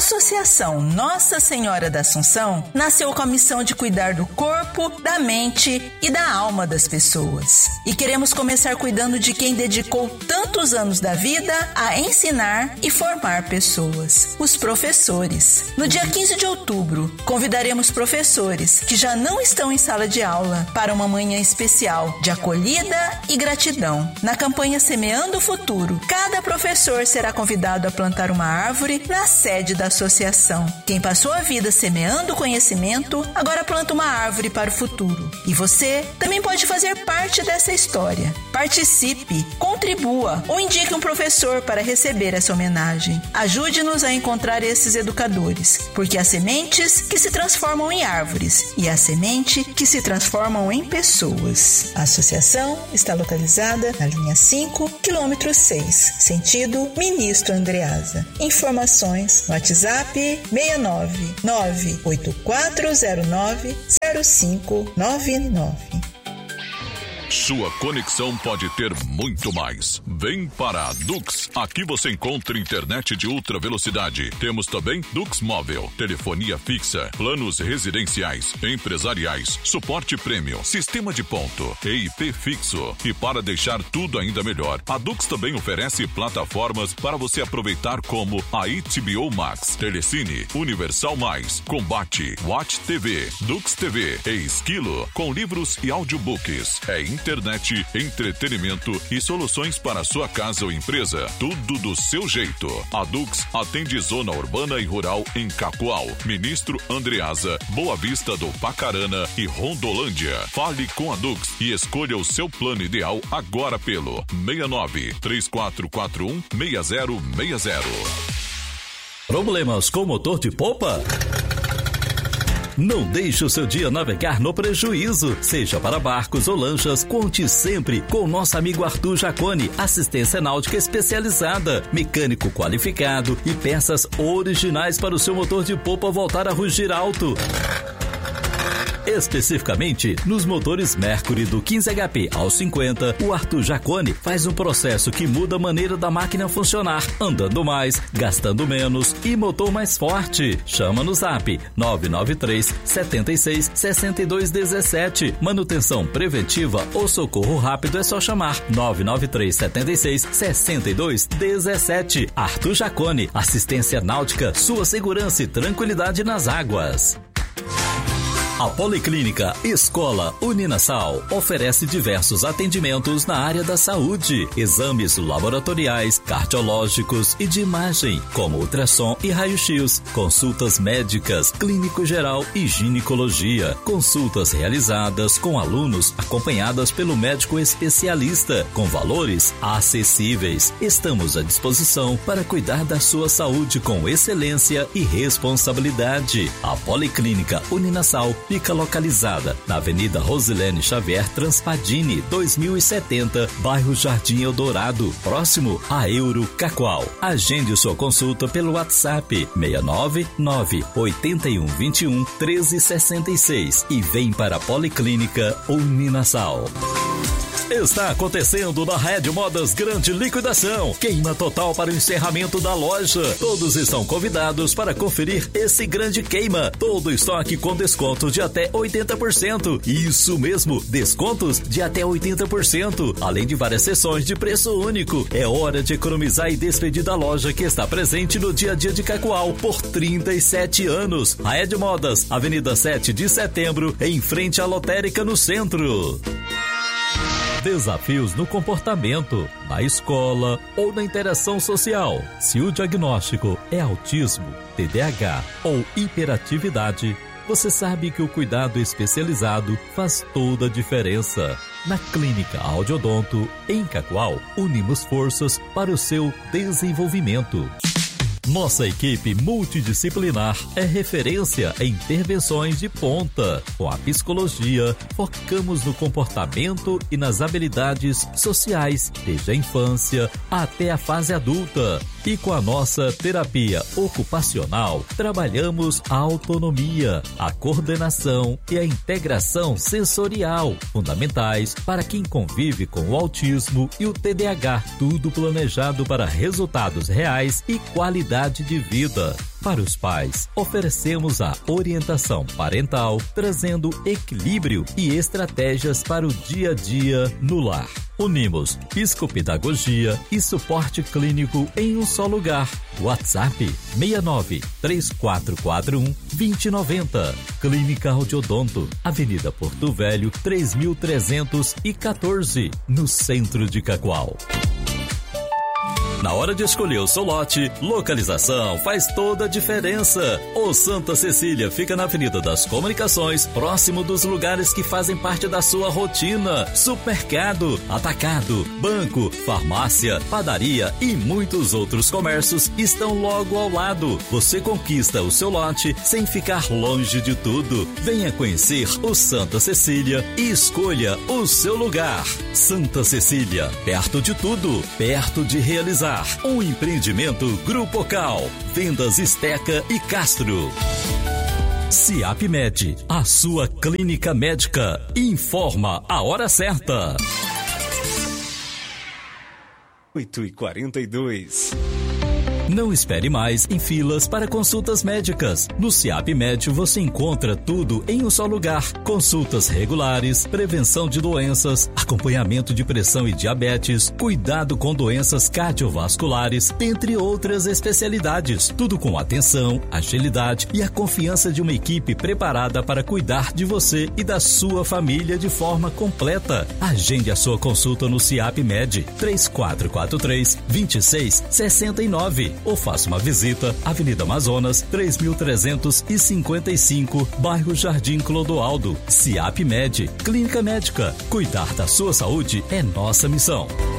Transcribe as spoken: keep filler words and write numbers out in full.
Associação Nossa Senhora da Assunção nasceu com a missão de cuidar do corpo, da mente e da alma das pessoas. E queremos começar cuidando de quem dedicou tantos anos da vida a ensinar e formar pessoas, os professores. No dia quinze de outubro, convidaremos professores que já não estão em sala de aula para uma manhã especial de acolhida e gratidão. Na campanha Semeando o Futuro, cada professor será convidado a plantar uma árvore na sede da associação. Quem passou a vida semeando conhecimento, agora planta uma árvore para o futuro. E você também pode fazer parte dessa história. Participe, contribua ou indique um professor para receber essa homenagem. Ajude-nos a encontrar esses educadores, porque há sementes que se transformam em árvores e há semente que se transformam em pessoas. A associação está localizada na linha cinco, quilômetro seis, sentido Ministro Andreasa. Informações no WhatsApp seis nove nove oito quatro zero nove zero cinco nove nove. Sua conexão pode ter muito mais. Vem para a Dux. Aqui você encontra internet de ultra velocidade. Temos também Dux Móvel, telefonia fixa, planos residenciais, empresariais, suporte premium, sistema de ponto, E I P fixo. E para deixar tudo ainda melhor, a Dux também oferece plataformas para você aproveitar como a H B O Max, Telecine, Universal Mais, Combate, Watch T V, Dux T V e Esquilo, com livros e audiobooks. É internet, entretenimento e soluções para sua casa ou empresa. Tudo do seu jeito. A Dux atende zona urbana e rural em Cacoal, Ministro Andreasa, Boa Vista do Pacarana e Rondolândia. Fale com a Dux e escolha o seu plano ideal agora pelo seis nove três quatro quatro um seis zero seis zero. Problemas com motor de polpa? Não deixe o seu dia navegar no prejuízo. Seja para barcos ou lanchas, conte sempre com o nosso amigo Arthur Jaconi, assistência náutica especializada, mecânico qualificado e peças originais para o seu motor de polpa voltar a rugir alto. Especificamente, nos motores Mercury do quinze H P ao cinquenta, o Arthur Jaconi faz um processo que muda a maneira da máquina funcionar, andando mais, gastando menos e motor mais forte. Chama no zap nove nove três, sete seis, seis dois um sete. Manutenção preventiva ou socorro rápido é só chamar nove nove três, sete seis, seis dois um sete. Arthur Jaconi, assistência náutica, sua segurança e tranquilidade nas águas. A Policlínica Escola Uninasal oferece diversos atendimentos na área da saúde, exames laboratoriais, cardiológicos e de imagem, como ultrassom e raio-x, consultas médicas, clínico geral e ginecologia, consultas realizadas com alunos acompanhadas pelo médico especialista, com valores acessíveis. Estamos à disposição para cuidar da sua saúde com excelência e responsabilidade. A Policlínica Uninasal fica localizada na Avenida Rosilene Xavier Transpadini, dois mil e setenta, bairro Jardim Eldorado, próximo a Euro Cacoal. Agende sua consulta pelo WhatsApp seis nove nove, oito um dois um, um três seis seis e vem para a Policlínica Uninasal. Está acontecendo na Red Modas grande liquidação. Queima total para o encerramento da loja. Todos estão convidados para conferir esse grande queima. Todo estoque com desconto de até oitenta por cento. Isso mesmo, descontos de até oitenta por cento. Além de várias sessões de preço único. É hora de economizar e despedir da loja que está presente no dia a dia de Cacoal por trinta e sete anos. A Red Modas, Avenida sete de Setembro, em frente à lotérica no centro. Desafios no comportamento, na escola ou na interação social. Se o diagnóstico é autismo, T D A H ou hiperatividade, você sabe que o cuidado especializado faz toda a diferença. Na Clínica Audiodonto, em Cacoal, unimos forças para o seu desenvolvimento. Nossa equipe multidisciplinar é referência em intervenções de ponta. Com a psicologia, focamos no comportamento e nas habilidades sociais, desde a infância até a fase adulta. E com a nossa terapia ocupacional, trabalhamos a autonomia, a coordenação e a integração sensorial, fundamentais para quem convive com o autismo e o T D A H. Tudo planejado para resultados reais e qualidade qualidade de vida. Para os pais, oferecemos a orientação parental, trazendo equilíbrio e estratégias para o dia a dia no lar. Unimos psicopedagogia e suporte clínico em um só lugar. WhatsApp seis nove três quatro quatro um dois zero nove zero. Clínica Audiodonto, Avenida Porto Velho, três mil trezentos e quatorze, no centro de Cacoal. Na hora de escolher o seu lote, localização faz toda a diferença. O Santa Cecília fica na Avenida das Comunicações, próximo dos lugares que fazem parte da sua rotina. Supermercado, atacado, banco, farmácia, padaria e muitos outros comércios estão logo ao lado. Você conquista o seu lote sem ficar longe de tudo. Venha conhecer o Santa Cecília e escolha o seu lugar. Santa Cecília, perto de tudo, perto de realizar. Um empreendimento Grupo Cal, Vendas Esteca e Castro. Ciapmed, a sua clínica médica, informa a hora certa. oito e quarenta e dois. Não espere mais em filas para consultas médicas. No Ciapmed você encontra tudo em um só lugar. Consultas regulares, prevenção de doenças, acompanhamento de pressão e diabetes, cuidado com doenças cardiovasculares, dentre outras especialidades. Tudo com atenção, agilidade e a confiança de uma equipe preparada para cuidar de você e da sua família de forma completa. Agende a sua consulta no Ciapmed três quatro quatro três, dois seis seis nove. Ou faça uma visita, Avenida Amazonas, três mil trezentos e cinquenta e cinco, bairro Jardim Clodoaldo. Ciapmed, Clínica Médica. Cuidar da sua saúde é nossa missão.